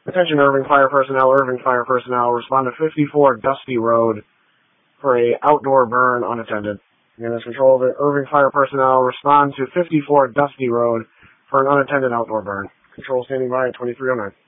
Attention Irving Fire Personnel. Irving Fire Personnel, respond to 54 Dusty Road for a outdoor burn unattended. Again, as control of it, Irving Fire Personnel, respond to 54 Dusty Road for an unattended outdoor burn. Control standing by at 2309.